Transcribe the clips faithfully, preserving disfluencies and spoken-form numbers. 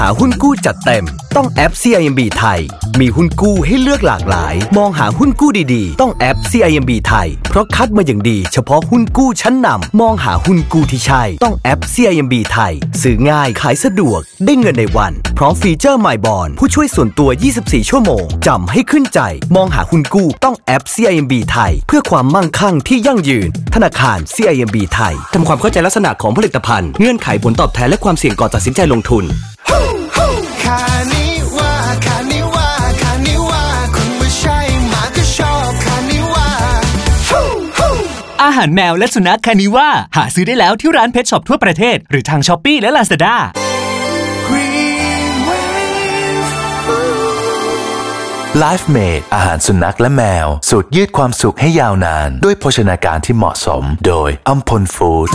หาหุ้นกู้จัดเต็มต้องแอป ซี ไอ เอ็ม บี ไทยมีหุ้นกู้ให้เลือกหลากหลายมองหาหุ้นกู้ดีๆต้องแอป ซี ไอ เอ็ม บี ไทยเพราะคัดมาอย่างดีเฉพาะหุ้นกู้ชั้นนำมองหาหุ้นกู้ที่ใช่ต้องแอป ซี ไอ เอ็ม บี ไทยซื้อง่ายขายสะดวกได้เงินในวันพร้อมฟีเจอร์ My Bond ผู้ช่วยส่วนตัวยี่สิบสี่ชั่วโมงจำให้ขึ้นใจมองหาหุ้นกู้ต้องแอป ซี ไอ เอ็ม บี ไทยเพื่อความมั่งคั่งที่ยั่งยืนธนาคาร ซี ไอ เอ็ม บี ไทยทำความเข้าใจลักษณะของผลิตภัณฑ์เงื่อนไขผลตอบแทนและความเสี่ยงก่อนตัดสินใจลงทุนอาหารแมวและสุนัขคานิว่าหาซื้อได้แล้วที่ร้านเพทช็อปทั่วประเทศหรือทาง Shopee และ Lazada Life Made อาหารสุนัขและแมวสูตรยืดความสุขให้ยาวนานด้วยโภชนาการที่เหมาะสมโดยอัมพลฟู้ด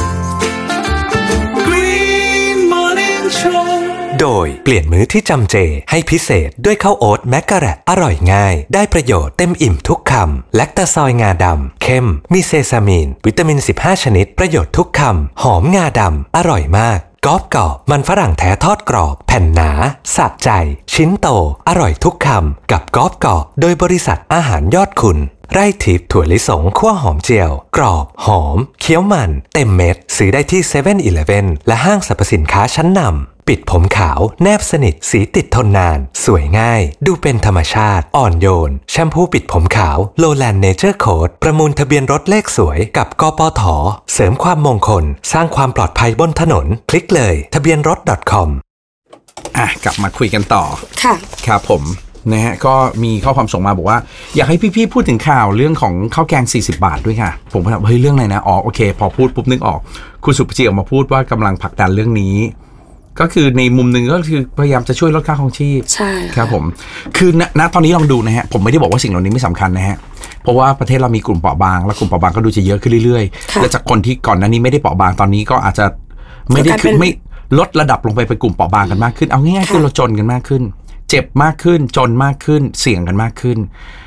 โดยเปลี่ยนมื้อที่จำเจให้พิเศษด้วยข้าวโอ๊ตแมกกะแรตอร่อยง่ายได้ประโยชน์เต็มอิ่มทุกคำแลคตาซอยงาดำเข้มมีเซซามีนวิตามินสิบห้าชนิดประโยชน์ทุกคำหอมงาดำอร่อยมากกรอบกรอบมันฝรั่งแท้ทอดกรอบแผ่นหนาสะใจชิ้นโตอร่อยทุกคำกับกรอบกรอบโดยบริษัทอาหารยอดคุณไร่ทิพย์ถั่วลิสงคั่วหอมเจียวกรอบหอมเคี้ยวมันเต็มเม็ดซื้อได้ที่ เซเว่น อีเลฟเว่น และห้างสรรพสินค้าชั้นนำปิดผมขาวแนบสนิทสีติดทนนานสวยง่ายดูเป็นธรรมชาติอ่อนโยนแชมพูปิดผมขาวโลแลนด์เนเจอร์โค้ดประมูลทะเบียนรถเลขสวยกับกปท.เสริมความมงคลสร้างความปลอดภัยบนถนนคลิกเลยทะเบียนรถ .com อ่ะกลับมาคุยกันต่อค่ะครับผมนะฮะก็มีข้อความส่งมาบอกว่าอยากให้พี่ๆพูดถึงข่าวเรื่องของข้าวแกงสี่สิบบาทด้วยค่ะผมก็ถามเฮ้ยเรื่องอะไรนะอ๋อโอเคพอพูดปุ๊บนึกออกคุณสุภจีออกมาพูดว่ากำลังผลักดันเรื่องนี้ก็คือในมุมหนึ่งก็คือพยายามจะช่วยลดค่าครองชีพใช่ครับผมคือณณตอนนี้ลองดูนะฮะผมไม่ได้บอกว่าสิ่งเหล่านี้ไม่สำคัญนะฮะเพราะว่าประเทศเรามีกลุ่มเปราะบางและกลุ่มเปราะบางก็ดูจะเยอะขึ้นเรื่อยๆและจากคนที่ก่อนหน้านี้ไม่ได้เปราะบางตอนนี้ก็อาจจะไม่ได้คือไม่ลดระดับลงไปเป็นกลุ่มเปราะบางกันมากขึ้นเอาง่ายๆคือเราจนกันมากขึ้นเจ็บมากขึ้นจนมากขึ้นเสี่ยงกันมากขึ้น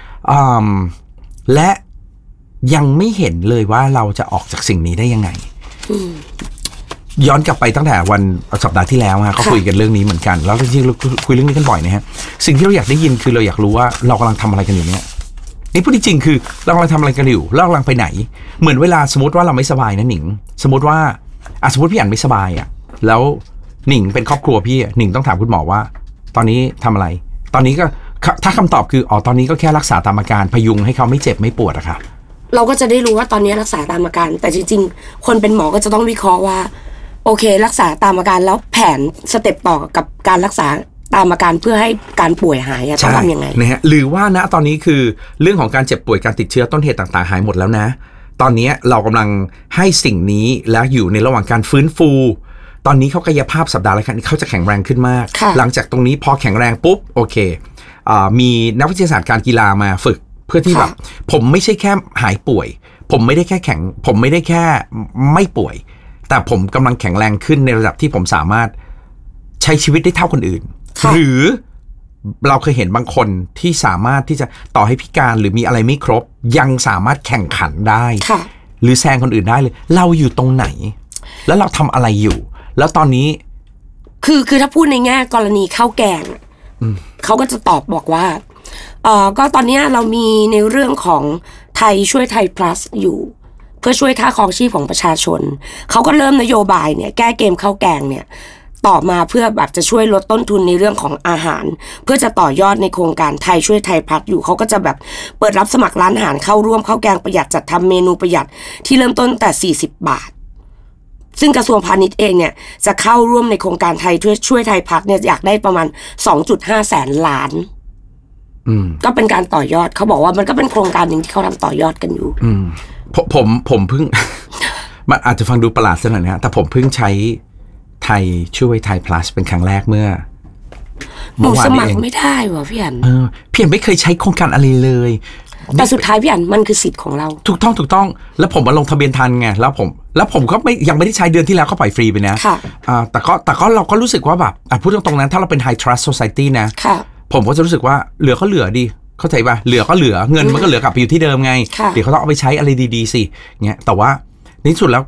และยังไม่เห็นเลยว่าเราจะออกจากสิ่งนี้ได้ยังไงย้อนกลับไปตั้งแต่วันสัปดาห์ที่แล้วฮะเขาคุยกันเรื่องนี้เหมือนกันแล้วจริงๆเราคุยเรื่องนี้กันบ่อยนะฮะสิ่งที่เราอยากได้ยินคือเราอยากรู้ว่าเรากำลังทำอะไรกันอยู่เนี่ยนี่พูดจริงๆคือเรากำลังทำอะไรกันอยู่เรากำลังไปไหนเหมือนเวลาสมมติว่าเราไม่สบายนะหนิงสมมติว่าอ่ะสมมติพี่อั๋นไม่สบายอ่ะแล้วหนิงเป็นครอบครัวพี่หนิงต้องถามคุณหมอว่าตอนนี้ทำอะไรตอนนี้ก็ถ้าคำตอบคืออ๋อตอนนี้ก็แค่รักษาตามอาการพยุงให้เขาไม่เจ็บไม่ปวดอะค่ะเราก็จะได้รู้ว่าตอนนี้รักษาตามอาการแต่จริงๆคนเป็นหมอก็จะต้องวิเคราะห์ว่าโอเครักษาตามอาการแล้วแผนสเต็ปต่อกับการรักษาตามอาการเพื่อให้การป่วยหายต้องทำยังไงนะฮะหรือว่าณตอนนี้คือเรื่องของการเจ็บป่วยการติดเชื้อต้นเหตุต่างๆหายหมดแล้วนะตอนนี้เรากำลังให้สิ่งนี้แล้วอยู่ในระหว่างการฟื้นฟูตอนนี้เขากายภาพสัปดาห์ละครั้งเขาจะแข็งแรงขึ้นมากหลังจากตรงนี้พอแข็งแรงปุ๊บโอเคมีนักวิทยาศาสตร์การกีฬามาฝึกเพื่อที่แบบผมไม่ใช่แค่หายป่วยผมไม่ได้แค่แข็งผมไม่ได้แค่ไม่ป่วยแต่ผมกำลังแข็งแรงขึ้นในระดับที่ผมสามารถใช้ชีวิตได้เท่าคนอื่นหรือเราเคยเห็นบางคนที่สามารถที่จะต่อให้พิการหรือมีอะไรไม่ครบยังสามารถแข่งขันได้หรือแซงคนอื่นได้เลยเราอยู่ตรงไหนแล้วเราทำอะไรอยู่แล้วตอนนี้คือคือถ้าพูดในแง่กรณีข้าวแกงเขาก็จะตอบบอกว่าเอ่อก็ตอนนี้เรามีในเรื่องของไทยช่วยไทย plus อยู่เพื่อช่วยค่าครองชีพของประชาชนเขาก็เริ่มนโยบายเนี่ยแก้เกมข้าวแกงเนี่ยต่อมาเพื่อแบบจะช่วยลดต้นทุนในเรื่องของอาหารเพื่อจะต่อยอดในโครงการไทยช่วยไทย plus อยู่เขาก็จะแบบเปิดรับสมัครร้านอาหารเข้าร่วมข้าวแกงประหยัดจัดทำเมนูประหยัดที่เริ่มต้นแต่สี่สิบบาทซึ่งกระทรวงพาณิชย์เองเนี่ยจะเข้าร่วมในโครงการไทยช่วยช่วยไทยพักเนี่ยอยากได้ประมาณ สองจุดห้า แสนล้านก็เป็นการต่อยอดเขาบอกว่ามันก็เป็นโครงการหนึ่งที่เขาทำต่อยอดกันอยู่ผมผมผมเพิ่ง มันอาจจะฟังดูประหลาดสักหน่อยนะฮะแต่ผมเพิ่งใช้ไทยช่วยไทย plus เป็นครั้งแรกเมื่อหนูสมัครไม่ได้ว่ะพี่อั๋นพี่อั๋นไม่เคยใช้โครงการอะไรเลยแต่สุดท้ายพี่อั๋นมันคือสิทธิ์ของเราถูกต้องถูกต้องแล้วผมมาลงทะเบียนทันไงแล้วผมแล้วผมก็ไม่ยังไม่ได้ใช้เดือนที่แล้วก็ปล่อยฟรีไปนะค่ะอ่าแต่ก็แต่ก็เราก็รู้สึกว่าแบบอ่ะพูดตรงๆนั้นถ้าเราเป็น high trust society นะค่ะผมก็จะรู้สึกว่าเหลือก็เหลือดีเข้าใจป่ะเหลือก็เหลือเงินมันก็เหลือกลับไปอยู่ที่เดิมไงเดี๋ยวเขาต้องเอาไปใช้อะไรดีๆสิเงี้ยแต่ว่าในสุดแล้ว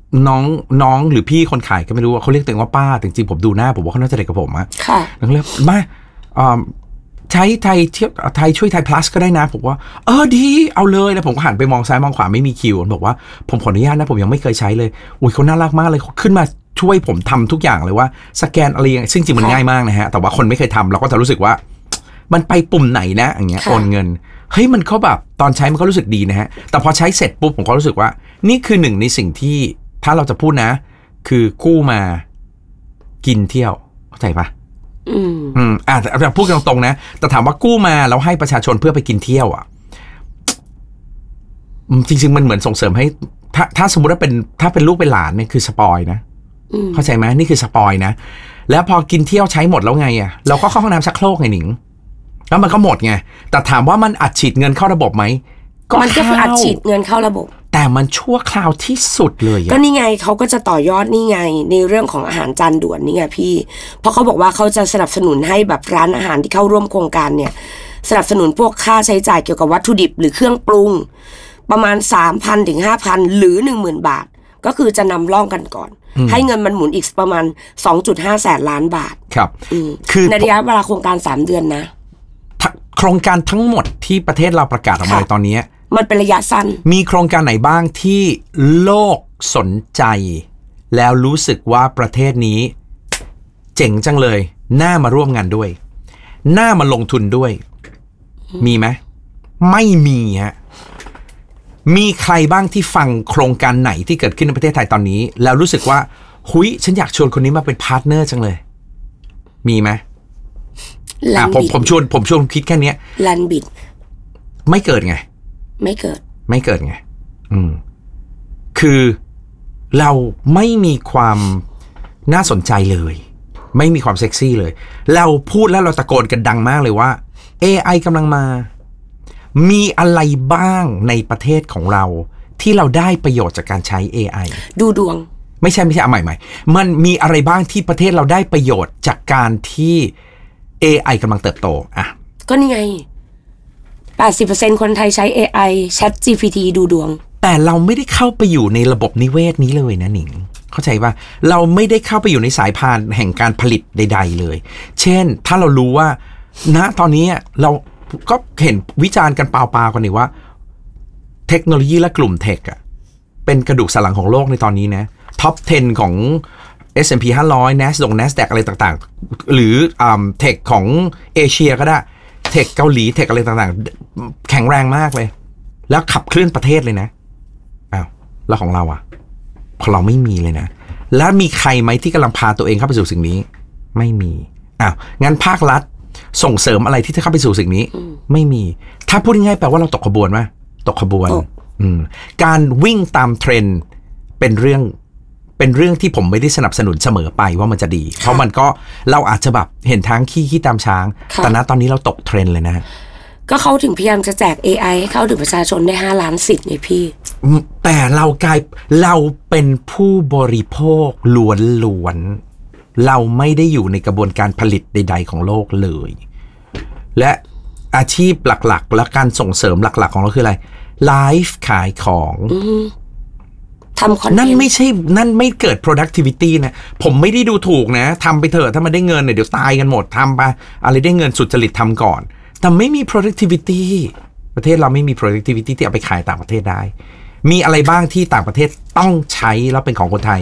น้องน้องหรือพี่คนขายก็ไม่รู้ว่าเขาเรียกตัวเองว่าป้าแต่จริงๆผมดูหน้าผมว่าเขาน่าจะเด็กกับผมอะค่ะแล้วก็เลยมาใช้ไทยเที่ยวไทยช่วยไทย plus ก็ได้นะผมว่าเออดีเอาเลยแล้วผมก็หันไปมองซ้ายมองขวาไม่มีคิวบอกว่าผมขออนุญาตนะผมยังไม่เคยใช้เลยอุ้ยเขาน่ารักมากเลยเขาขึ้นมาช่วยผมทำทุกอย่างเลยว่าสแกนอะไรอย่างซึ่งจริงมันง่ายมากนะฮะแต่ว่าคนไม่เคยทำเราก็จะรู้สึกว่ามันไปปุ่มไหนนะอย่างเงี้ยโอนเงินเฮ้ยมันก็แบบตอนใช้มันก็รู้สึกดีนะฮะแต่พอใช้เสร็จปุ๊บผมก็รู้สึกว่านี่คือหนึ่งในสิ่งที่ถ้าเราจะพูดนะคือกู้มากินเที่ยวเข้าใจปะอืมอืมอ่ะพูดกันตรงๆนะแต่ถามว่ากู้มาแล้วให้ประชาชนเพื่อไปกินเที่ยวอ่ะจริงๆมันเหมือนส่งเสริมให้ถ้าถ้าสมมติว่าเป็นถ้าเป็นลูกเป็นหลานเนี่ยคือสปอยนะเข้าใจไหมนี่คือสปอยนะแล้วพอกินเที่ยวใช้หมดแล้วไงอ่ะเราก็เข้าห้องน้ำชักโครกไงหนิงแล้วมันก็หมดไงแต่ถามว่ามันอัดฉีดเงินเข้าระบบไหมมันก็คืออัดฉีดเงินเข้าระบบแต่มันชั่วคราวที่สุดเลยก็นี่ไงเขาก็จะต่อยอดนี่ไงในเรื่องของอาหารจานด่วนนี่ไงพี่เพราะเขาบอกว่าเขาจะสนับสนุนให้แบบร้านอาหารที่เข้าร่วมโครงการเนี่ยสนับสนุนพวกค่าใช้จ่ายเกี่ยวกับวัตถุดิบหรือเครื่องปรุงประมาณ สามพัน ถึง ห้าพัน หรือ หนึ่งหมื่น บาทก็คือจะนำร่องกันก่อนให้เงินมันหมุนอีกประมาณ สองจุดห้า แสนล้านบาทครับคือในระยะเวลาโครงการสามเดือนนะโครงการทั้งหมดที่ประเทศเราประกาศออกมาในตอนนี้มันเป็นระยะสั้นมีโครงการไหนบ้างที่โลกสนใจแล้วรู้สึกว่าประเทศนี้เจ๋งจังเลยน่ามาร่วมงานด้วยน่ามาลงทุนด้วยมีไหมไม่มีฮะมีใครบ้างที่ฟังโครงการไหนที่เกิดขึ้นในประเทศไทยตอนนี้แล้วรู้สึกว่าหุยฉันอยากชวนคนนี้มาเป็นพาร์ทเนอร์จังเลยมีไหมอ่ะผมผมชวนผมชวนคิดแค่นี้ลันบิดไม่เกิดไงไม่เกิดไม่เกิดไงอืมคือเราไม่มีความน่าสนใจเลยไม่มีความเซ็กซี่เลยเราพูดแล้วเราตะโกนกันดังมากเลยว่า เอ ไอ กำลังมามีอะไรบ้างในประเทศของเราที่เราได้ประโยชน์จากการใช้ เอ ไอดูดวงไม่ใช่ไม่ใช่เอาใหม่ๆมันมีอะไรบ้างที่ประเทศเราได้ประโยชน์จากการที่ เอ ไอ กำลังเติบโตอ่ะก็นี่ไงแปดสิบเปอร์เซ็นต์ คนไทยใช้ เอ ไอ Chat จี พี ที ดูดวงแต่เราไม่ได้เข้าไปอยู่ในระบบนิเวศนี้เลยนะหนิงเข้าใจป่ะเราไม่ได้เข้าไปอยู่ในสายพานแห่งการผลิตใดๆเลยเช่นถ้าเรารู้ว่าณตอนนี้เราก็เห็นวิจารณ์กันเปล่าๆกันนี่ว่าเทคโนโลยีและกลุ่มเทคอะเป็นกระดูกสันหลังของโลกในตอนนี้นะท็อปสิบของ เอส แอนด์ พี ห้าร้อย NASDAQ NASDAQ อะไรต่างๆหรืออ่าเทคของเอเชียก็ได้เทคเกาหลีเทคอะไรต่างๆแข็งแรงมากเลยแล้วขับเคลื่อนประเทศเลยนะอ้าวแล้วของเราอ่ะของเราไม่มีเลยนะแล้วมีใครไหมที่กำลังพาตัวเองเข้าไปสู่สิ่งนี้ไม่มีอ้าวงั้นภาครัฐส่งเสริมอะไรที่จะเข้าไปสู่สิ่งนี้ไม่มีถ้าพูดง่ายๆแปลว่าเราตกขบวนไหมตกขบวนการวิ่งตามเทรนด์เป็นเรื่องเป็นเรื่องที่ผมไม่ได้สนับสนุนเสมอไปว่ามันจะดีเพราะมันก็เราอาจจะแบบเห็นทางขี้ขี้ตามช้างแต่ณตอนนี้เราตกเทรนด์เลยนะก็เขาถึงพยายามจะแจก เอ ไอ ให้เข้าถึงประชาชนได้ห้าล้านสิทธิ์ไงพี่แต่เรากลายเราเป็นผู้บริโภคล้วนๆเราไม่ได้อยู่ในกระบวนการผลิตใดๆของโลกเลยและอาชีพหลักๆและการส่งเสริมหลักๆของเราคืออะไรไลฟ์ขายของทำคอนเทนต์นั่นไม่ใช่นั่นไม่เกิด productivity นะผมไม่ได้ดูถูกนะทำไปเถอะถ้ามันได้เงินเนี่ยเดี๋ยวตายกันหมดทำไปอะไรได้เงินสุจริตทำก่อนแต่ไม่มี productivity ประเทศเราไม่มี productivity ที่เอาไปขายต่างประเทศได้มีอะไรบ้างที่ต่างประเทศต้องใช้แล้วเป็นของคนไทย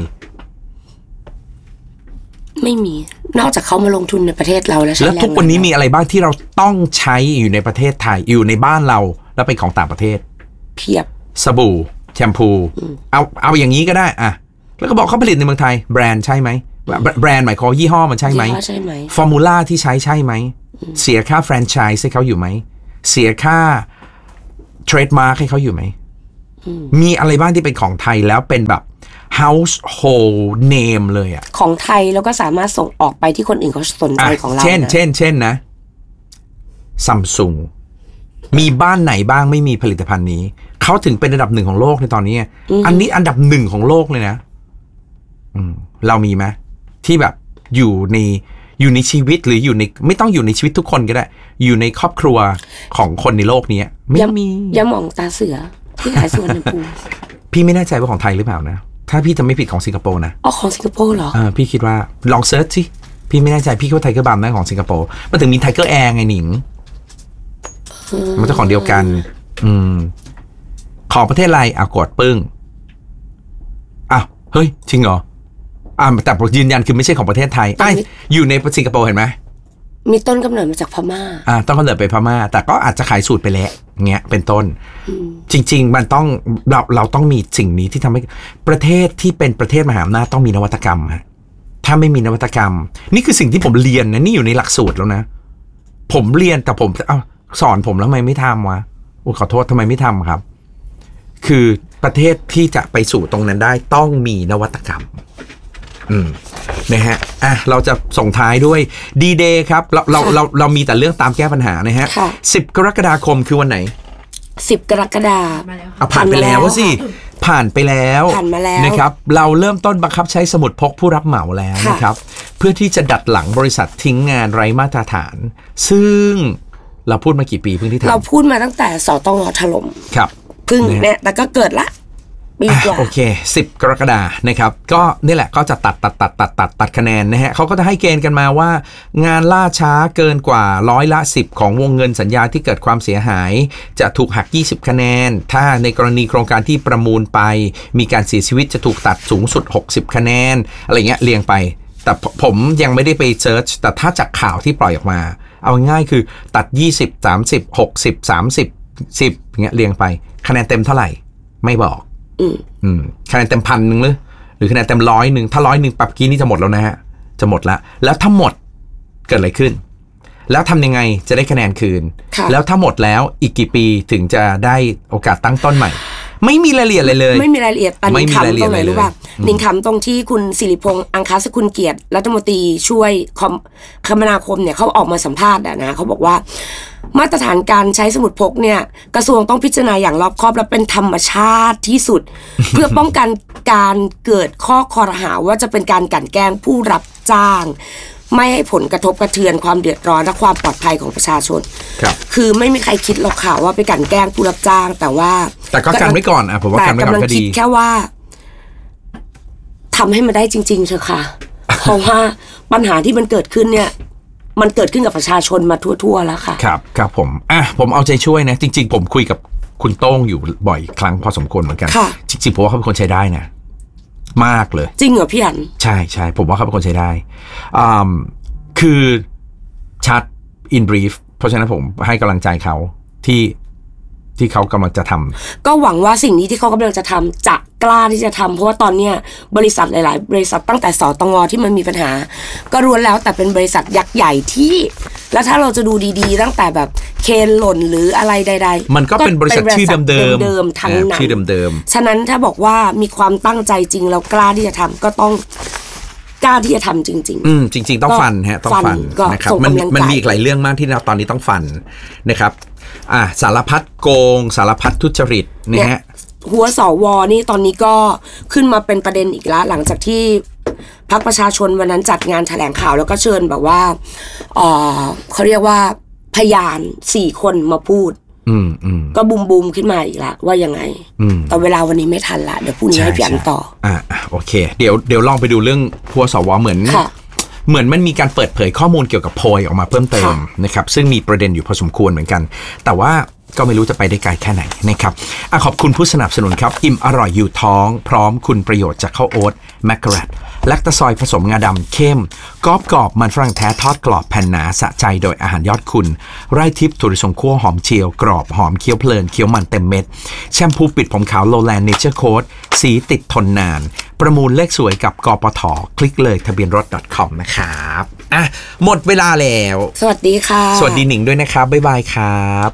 ไม่มีนอกจากเขามาลงทุนในประเทศเราแล้วใช่แล้วทุกวันนี้มีอะไรบ้างที่เราต้องใช้อยู่ในประเทศไทยอยู่ในบ้านเราแล้วเป็นของต่างประเทศเพียบสบู่แชมพูเอาเอาอย่างนี้ก็ได้อะแล้วก็บอกเขาผลิตในเมืองไทยแบรนด์ใช่ไหมแบรนด์หมายความยี่ห้อมันใช่ไหมใช่ไหมฟอร์มูล่าที่ใช้ใช่ไหมเสียค่าแฟรนไชส์ให้เขาอยู่ไหมเสียค่าเทรดมาร์คให้เขาอยู่ไหมมีอะไรบ้างที่เป็นของไทยแล้วเป็นแบบ household name เลยอะของไทยแล้วก็สามารถส่งออกไปที่คนอื่นเขาสนใจของเราเช่นเช่นเช่นนะ Samsung มีบ้านไหนบ้างไม่มีผลิตภัณฑ์นี้เขาถึงเป็นอันดับหนึ่งของโลกในตอนนี้อันนี้อันดับหนึ่งของโลกเลยนะเรามีไหมที่แบบอยู่ในอยู่ในชีวิตหรืออยู่ในไม่ต้องอยู่ในชีวิตทุกคนก็ได้อยู่ในครอบครัวของคนในโลกนี้ไม่มียาหม่องตาเสือที่ขายสวนน้ำปูพี่ไม่แน่ใจว่าของไทยหรือเปล่านะถ้าพี่จะไม่ผิดของสิงคโปร์นะอ๋อของสิงคโปร์เหรออ่าพี่คิดว่าลองเซิร์ชสิพี่ไม่แน่ใจพี่คิดว่าไทเกอร์บัมนั่นของสิงคโปร์มันถึงมีไทเกอร์แอร์ไงหนิงมันจะของเดียวกันอืมของประเทศอะไรอ่ะกดปึ้งอ้าวเฮ้ยจริงเหรออ่าแต่ยืนยันคือไม่ใช่ของประเทศไทยไอ้อยู่ในสิงคโปร์เห็นไหมมีต้นกำเนิดมาจากพม่าอ่าต้นกำเนิดไปพม่าแต่ก็อาจจะขายสูตรไปแล้วเงี้ยเป็นต้นจริงๆมันต้องเราเราต้องมีสิ่งนี้ที่ทำให้ประเทศที่เป็นประเทศมหาอำนาจต้องมีนวัตกรรมฮะถ้าไม่มีนวัตกรรมนี่คือสิ่งที่ผมเรียนนะนี่อยู่ในหลักสูตรแล้วนะผมเรียนแต่ผมเอ้าสอนผมแล้วทำไมไม่ทำวะโอ้ขอโทษทำไมไม่ทำครับคือประเทศที่จะไปสู่ตรงนั้นได้ต้องมีนวัตกรรมอืมนะฮะอ่ะเราจะส่งท้ายด้วยดีเดย์ครับเราเราเราเรามีแต่เรื่องตามแก้ปัญหานะฮะสิบกรกฎาคมคือวันไหนสิบกรกฎาคมเอาผ่านไปแล้วสิผ่านไปแล้วผ่านมาแล้วนะครับเราเริ่มต้นบังคับใช้สมุดพกผู้รับเหมาแล้วนะครับเพื่อที่จะดัดหลังบริษัททิ้งงานไร้มาตรฐานซึ่งเราพูดมากี่ปีเพิ่งที่ทำเราพูดมาตั้งแต่สตง.ถล่มครับเพิ่งเนี่ยแต่ก็เกิดละปีกว่าโอเคสิบกรกฎาคมนะครับก็นี่แหละก็จะตัดตัดตัดตัดตัดตัดคะแนนนะฮะเขาก็จะให้เกณฑ์กันมาว่างานล่าช้าเกินกว่าร้อยละสิบของวงเงินสัญญาที่เกิดความเสียหายจะถูกหักยี่สิบคะแนนถ้าในกรณีโครงการที่ประมูลไปมีการเสียชีวิตจะถูกตัดสูงสุดหกสิบคะแนนอะไรเงี้ยเรียงไปแต่ผมยังไม่ได้ไปเซิร์ชแต่ถ้าจากข่าวที่ปล่อยออกมาเอาง่ายคือตัดยี่สิบ สามสิบ หกสิบ สามสิบ สิบอย่างเงี้ยเรียงไปคะแนนเต็มเท่าไหร่ไม่บอกอืมอืมคะแนนเต็มพันหนึ่งหรือหรือคะแนนเต็มร้อยหนึ่งถ้าร้อยหนึ่งปับกี้นี่จะหมดแล้วนะฮะจะหมดแล้วแล้วถ้าหมดเกิดอะไรขึ้นแล้วทำยังไงจะได้คะแนนคืนแล้วถ้าหมดแล้วอีกกี่ปีถึงจะได้โอกาสตั้งต้นใหม่ไม่มีรายละเอียดอะไรเลยไม่มีรายละเอียดแต่นิงคำตรงไหนรู้ป่ะนิงคำตรงที่คุณศิริพงษ์อังคสกุลเกียรติรัฐมนตรีช่วยคมนาคมเนี่ยเขาออกมาสัมภาษณ์นะเขาบอกว่ามาตรฐานการใช้สมุดพกเนี่ยกระทรวงต้องพิจารณาอย่างรอบคอบและเป็นธรรมชาติที่สุด เพื่อป้องกันการเกิดข้อคอรหาว่าจะเป็นการกลั่นแกล้งผู้รับจ้างไม่ให้ผลกระทบกระเทือนความเดือดร้อนและความปลอดภัยของประชาชนครับคือไม่มีใครคิดหรอกค่ะว่าไปกลั่นแกล้งผู้รับจ้างแต่ว่าแต่ก็กันไว้ก่อนอ่ะผมว่ากันไว้ก่อนก็ดีแต่กำลังคิดแค่ว่าทำให้มันได้จริงๆเถอะค่ะ เพราะว่าปัญหาที่มันเกิดขึ้นเนี่ยมันเกิดขึ้นกับประชาชนมาทั่วๆแล้วค่ะครับครับผมอ่ะผมเอาใจช่วยนะจริงๆผมคุยกับคุณโต้งอยู่บ่อยครั้งพอสมควรเหมือนกันจริงๆผมว่าเขาเป็นคนใช้ได้นะมากเลยจริงเหรอพี่อันใช่ใช่ผมว่าเขาเป็นคนใช้ได้อ่าคือชัด in brief เพราะฉะนั้นผมให้กำลังใจเขาที่ที่เขากำลังจะทำก็หวังว่าสิ่งนี้ที่เขากำลังจะทำจะกล้าที่จะทำเพราะว่าตอนเนี้ยบริษัทหลายๆบริษัทตั้งแต่สตง.ที่มันมีปัญหาก็ล้วนแล้วแต่เป็นบริษัทยักษ์ใหญ่ที่แล้วถ้าเราจะดูดีๆตั้งแต่แบบเคนหล่นหรืออะไรใดๆมันก็เป็นบริษัทชื่อเดิมๆเดิมๆทั้งนั้นชื่อเดิมๆฉะนั้นถ้าบอกว่ามีความตั้งใจจริงแล้วกล้าที่จะทำก็ต้องกล้าที่จะทำจริงๆอืมจริงๆต้องฟันฮะต้องฟันนะครับมันมันมีอีกหลายเรื่องมากที่เราตอนนี้ต้องฟันนะครับอ่ะสารพัดโกงสารพัดทุจริตนะฮะหัวสวนี่ตอนนี้ก็ขึ้นมาเป็นประเด็นอีกแล้วหลังจากที่พรรคประชาชนวันนั้นจัดงานแถลงข่าวแล้วก็เชิญแบบว่าเอ่อเขาเรียกว่าพยานสี่คนมาพูดอืมอืมก็บูมบูมขึ้นมาอีกละว่ายังไงแต่เวลาวันนี้ไม่ทันละเดี๋ยวพรุ่งนี้ให้พี่อันต่ออ่าโอเคเดี๋ยวเดี๋ยวลองไปดูเรื่องหัวสวเหมือนเหมือนมันมีการเปิดเผยข้อมูลเกี่ยวกับโพยออกมาเพิ่มเติมนะครับซึ่งมีประเด็นอยู่พอสมควรเหมือนกันแต่ว่าก็ไม่รู้จะไปได้ไกลแค่ไหนนะครับอ่ะขอบคุณผู้สนับสนุนครับอิ่มอร่อยอยู่ท้องพร้อมคุณประโยชน์จากข้าวโอ๊ตแมคกะแรตแลคตาซอยผสมงาดำเข้มกรอบกรอบมันฝรั่งแท้ทอดกรอบแผ่นหนาสะใจโดยอาหารยอดคุณไร่ทิพย์ถั่วลิสงคั่วหอมเจียวกรอบหอมเคี้ยวเพลินเคี้ยวมันเต็มเม็ดแชมพูปิดผมขาวโลแลนด์เนเจอร์โค้ดสีติดทนนานประมูลเลขสวยกับกปทคลิกเลยทะเบียนรถ .com นะครับอ่ะหมดเวลาแล้วสวัสดีค่ะสวัสดีหนิงด้วยนะครับบ๊ายบายครับ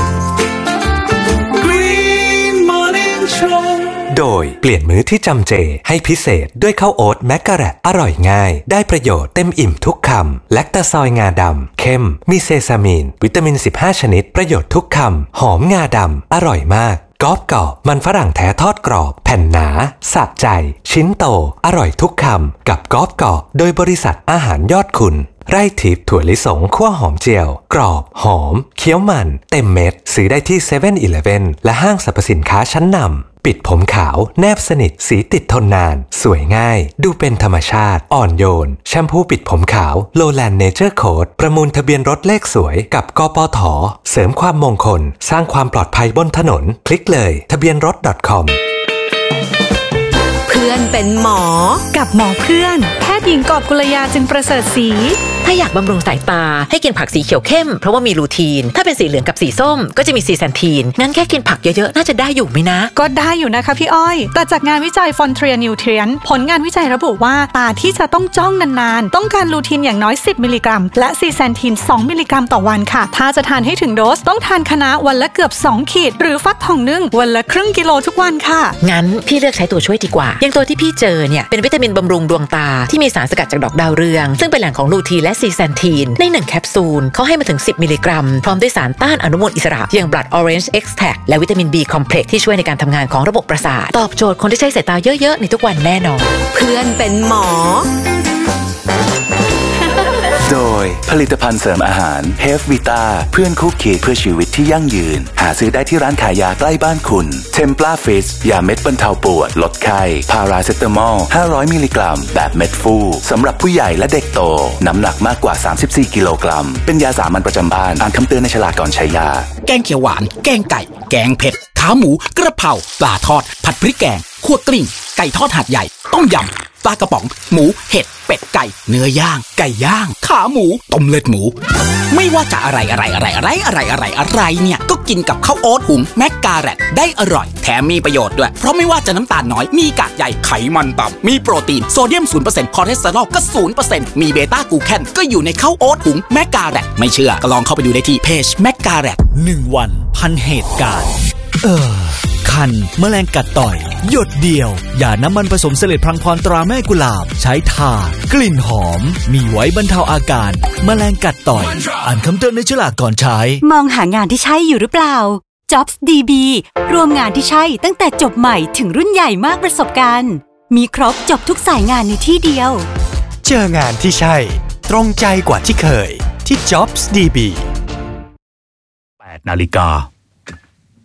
โดยเปลี่ยนมื้อที่จำเจให้พิเศษด้วยข้าวโอ๊ตแมคกะแรตอร่อยง่ายได้ประโยชน์เต็มอิ่มทุกคำแลคตาซอยงาดำเข้มมีเซซามีนวิตามินสิบห้าชนิดประโยชน์ทุกคำหอมงาดำอร่อยมากกรอบกรอบมันฝรั่งแท้ทอดกรอบแผ่นหนาสะใจชิ้นโตอร่อยทุกคำกับกรอบกรอบโดยบริษัทอาหารยอดคุณไร่ทิพย์ถั่วลิสงคั่วหอมเจียวกรอบหอมเคี้ยวมันเต็มเม็ดซื้อได้ที่เซเว่นอีเลฟเว่นและห้างสรรพสินค้าชั้นนำปิดผมขาวแนบสนิทสีติดทนนานสวยง่ายดูเป็นธรรมชาติอ่อนโยนแชมพูปิดผมขาว Lowland Nature Coat ประมูลทะเบียนรถเลขสวยกับกปท.เสริมความมงคลสร้างความปลอดภัยบนถนนคลิกเลยทะเบียนรถ .com เพื่อนเป็นหมอกับหมอเพื่อนแพทย์หญิงกอบกุลยาจึงประเสริฐศรีถ้าอยากบำรุงสายตาให้กินผักสีเขียวเข้มเพราะว่ามีลูทีนถ้าเป็นสีเหลืองกับสีส้มก็จะมีซีแซนทีนงั้นแค่กินผักเยอะๆน่าจะได้อยู่ไหมนะก็ได้อยู่นะคะพี่อ้อยแต่จากงานวิจัย Frontier Nutrient ผลงานวิจัยระบุว่าตาที่จะต้องจ้องนานๆต้องการลูทีนอย่างน้อยสิบมิลลิกรัมและซีแซนทีนสองมิลลิกรัมต่อวันค่ะถ้าจะทานให้ถึงโดสต้องทานคะน้าวันละเกือบสองขีดหรือฟักทองนึ่งวันละครึ่งกิโลทุกวันค่ะงั้นพี่เลือกใช้ตัวช่วยดีกว่าอย่างตัวที่พี่เจอเนี่ยเป็นวิตามินบำรุงดวงตาที่มีสารสกัดจากดอกดาวเรืองซึ่งเป็นแหล่งของลูทีนและซีแซนทีนในหนึ่งแคปซูลเขาให้มาถึงสิบมิลลิกรัมพร้อมด้วยสารต้านอนุมูลอิสระอย่าง Blood Orange Extract และวิตามิน B Complex ที่ช่วยในการทำงานของระบบประสาทตอบโจทย์คนที่ใช้สายตาเยอะๆในทุกวันแน่นอนเพื่อนเป็นหมอโดยผลิตภัณฑ์เสริมอาหาร Health Vita เพื่อนคู่คิดเพื่อชีวิตที่ยั่งยืนหาซื้อได้ที่ร้านขายยาใกล้บ้านคุณ Templa Fizz ยาเม็ดบรรเทาปวดลดไข้พาราเซตามอลห้าร้อยมิลลิกรัมแบบเม็ดฟูสำหรับผู้ใหญ่และเด็กโตน้ำหนักมากกว่าสามสิบสี่กิโลกรัมเป็นยาสามัญประจำบ้านอ่านคำเตือนในฉลากก่อนใช้ยาแกงเขียวหวานแกงไก่แกงเผ็ดขาหมูกระเพราปลาทอดผัดพริกแกงคั่วกลิ้งไก่ทอดหาดใหญ่ต้มยำปลากระป๋องหมูเห็ดเป็ดไก่เนื้อย่างไก่ย่างขาหมูต้มเลือดหมูไม่ว่าจะอะไรอะไรอะไรอะไรอะไรอะไรอะไรเนี่ยก็กินกับข้าวโอ๊ตหุงแมกกาแรตได้อร่อยแถมมีประโยชน์ด้วยเพราะไม่ว่าจะน้ำตาลน้อยมีกากใยไขมันต่ำมีโปรตีนโซเดียม ศูนย์เปอร์เซ็นต์ คอเลสเตอรอลก็ ศูนย์เปอร์เซ็นต์ มีเบต้ากลูแคนก็อยู่ในข้าวโอ๊ตหุงแมกกาแรตไม่เชื่อก็ลองเข้าไปดูได้ที่เพจแมกกาแรตหนึ่งวันพันเหตุการณ์เออคันแมลงกัดต่อยหยดเดียวอย่าน้ำมันผสมเสลดพลังพรตราแม่กุหลาบใช้ทากลิ่นหอมมีไว้บรรเทาอาการแมลงกัดต่อยอ่านคำเตือนในฉลากก่อนใช้มองหางานที่ใช่อยู่หรือเปล่า Jobs ดี บี รวมงานที่ใช่ตั้งแต่จบใหม่ถึงรุ่นใหญ่มากประสบการณ์มีครบจบทุกสายงานในที่เดียวเจองานที่ใช่ตรงใจกว่าที่เคยที่ Jobs ดี บีแปดนาฬิกา